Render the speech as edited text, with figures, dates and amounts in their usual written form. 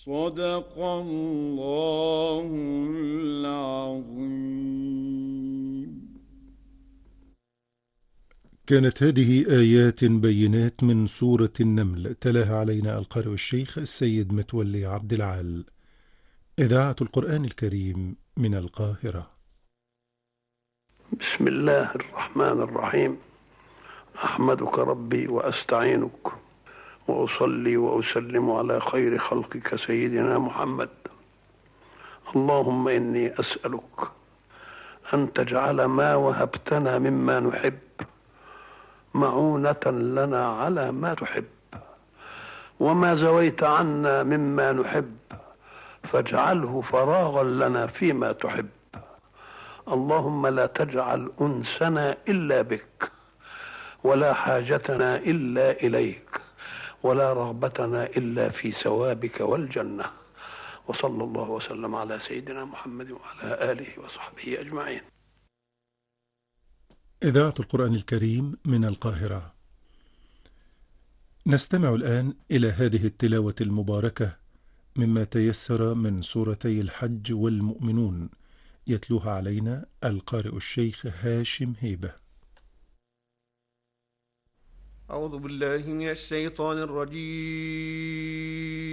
صدق الله العظيم. كانت هذه آيات بينات من سورة النمل، تلاها علينا القارئ الشيخ السيد متولي عبد العال. إذاعة القرآن الكريم من القاهرة. بسم الله الرحمن الرحيم. أحمدك ربي وأستعينك وأصلي وأسلم على خير خلقك سيدنا محمد. اللهم إني أسألك أن تجعل ما وهبتنا مما نحب معونة لنا على ما تحب، وما زويت عنا مما نحب فاجعله فراغا لنا فيما تحب. اللهم لا تجعل أنسنا إلا بك، ولا حاجتنا إلا إليك، ولا رغبتنا إلا في ثوابك والجنة. وصلى الله وسلم على سيدنا محمد وعلى آله وصحبه أجمعين. إذاعة القرآن الكريم من القاهرة. نستمع الآن إلى هذه التلاوة المباركة مما تيسر من سورتي الحج والمؤمنون، يتلوها علينا القارئ الشيخ هاشم هيبة. أعوذ بالله من الشيطان الرجيم.